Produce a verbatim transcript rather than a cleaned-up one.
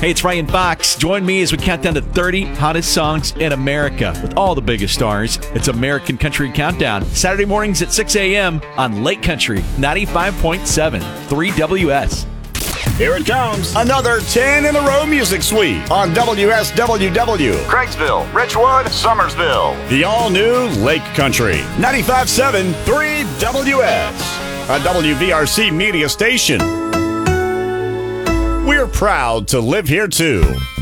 Hey, it's Ryan Fox. Join me as we count down to thirty hottest songs in America with all the biggest stars. It's American Country Countdown. Saturday mornings at six a.m. on Lake Country, ninety-five point seven, three W S. Here it comes. Another ten in a row music suite on W S W W. Craigsville, Richwood, Summersville. The all-new Lake Country. ninety-five point seven, three W S. A W V R C media station. We're proud to live here, too.